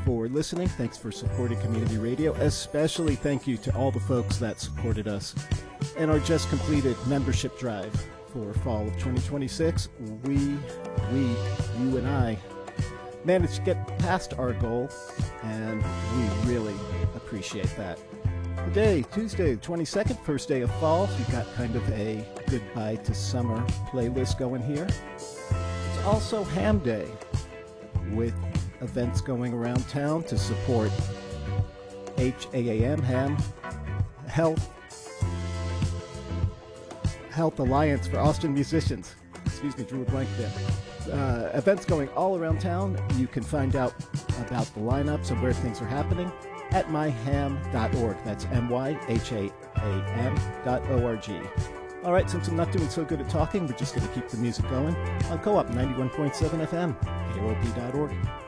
for listening. Thanks for supporting community radio. Especially thank you to all the folks that supported us in our just completed membership drive for fall of 2026. You and I managed to get past our goal, and we really appreciate that. Today, Tuesday, the 22nd, first day of fall. We've got kind of a goodbye to summer playlist going here. It's also Ham Day, with events going around town to support HAAM, Ham, Health Alliance for Austin Musicians. Excuse me, drew a blank there. Events going all around town. You can find out about the lineups and where things are happening at myham.org. That's myham.org. All right, since I'm not doing so good at talking, we're just going to keep the music going on Co-op 91.7 FM, KOP.org.